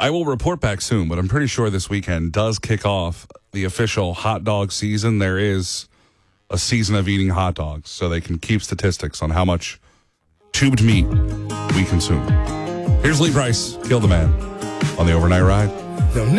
I will report back soon, but I'm pretty sure this weekend does kick off the official hot dog season. There is a season of eating hot dogs, so they can keep statistics on how much tubed meat we consume. Here's Lee Price, Kill the Man, on the Overnight Ride.